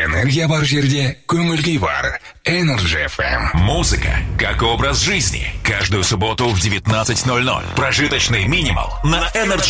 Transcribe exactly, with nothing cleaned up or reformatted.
Энергия бар жерде, көңіл-күй бар. Energy эф эм. Музыка как образ жизни. Каждую субботу в девятнадцать ноль ноль. Прожиточный минимал на Energy